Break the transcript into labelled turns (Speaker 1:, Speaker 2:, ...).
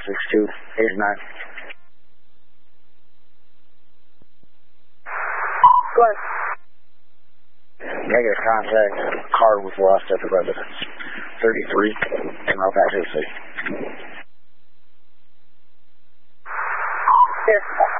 Speaker 1: 562 89.
Speaker 2: Go ahead.
Speaker 1: Negative contact. Car was lost at the residence. 33 en route back to the city.
Speaker 2: Here.